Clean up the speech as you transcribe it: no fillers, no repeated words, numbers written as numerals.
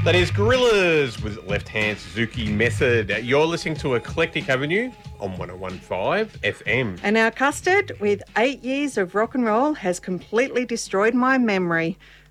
That is Gorillaz with Left Hand Suzuki Method. You're listening to Eclectic Avenue on 101.5 FM. And our Custard, with 8 years of rock and roll, has completely destroyed my memory.